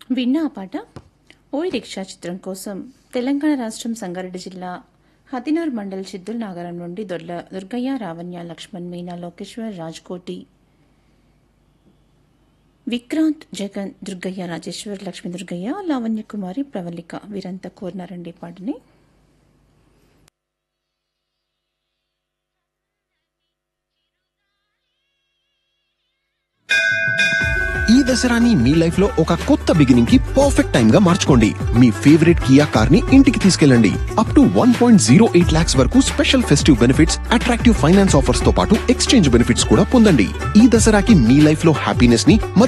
విన్నా ఆ పాట ఓయ్ రిక్షా చిత్రం కోసం తెలంగాణ రాష్ట్రం సంగారెడ్డి జిల్లా హతినూర్ మండల్ చిద్దుల్ నాగరం నుండి దుర్గయ్య రావణ్య లక్ష్మణ్ మీనా లోకేశ్వర్ రాజ్కోటి విక్రాంత్ జగన్ దుర్గయ్య రాజేశ్వర్ లక్ష్మీ దుర్గయ్య లావణ్య కుమారి ప్రవళిక వీరంతా కోరినారండి ఈ పాటని. ఈ దసరాని మీ లైఫ్ లో ఒక కొత్త బిగినింగ్ కి పర్ఫెక్ట్ టైం గా మార్చుకోండి. మీ ఫేవరెట్ కియా కార్ ని ఇంటికి తీసుకెళ్ళండి. అప్ టు 1.08 lakhs వరకు special festive benefits, attractive finance offers తో పాటు ఎక్స్చేంజ్ బెనిఫిట్స్ కూడా పొందండి. ఈ దసరాకి మీ లైఫ్ లో హ్యాపీనెస్ ని